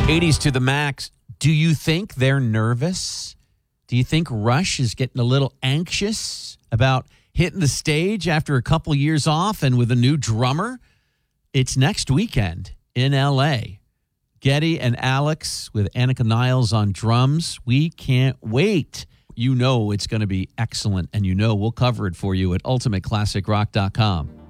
80s to the max. Do you think they're nervous? Do you think Rush is getting a little anxious about hitting the stage after a couple years off and with a new drummer? It's next weekend in L.A. Geddy and Alex with Annika Niles on drums. We can't wait. You know it's going to be excellent, and you know we'll cover it for you at ultimateclassicrock.com.